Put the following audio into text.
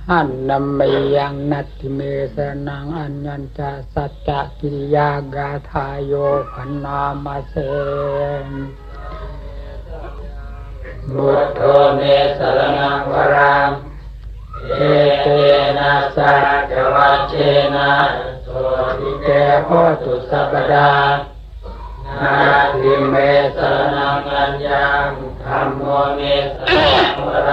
อันนำไปยังนัตติเมสนังอัญญัญจสัจจะกิริยากาทายโยพันนามาเสบุตโธเมสรณังวรังเอเตนะสัจวัชเชนะโสติเกโหตุสัพพดานาทิเมสรณังอัญญังธัมโมเมสรณังวรัง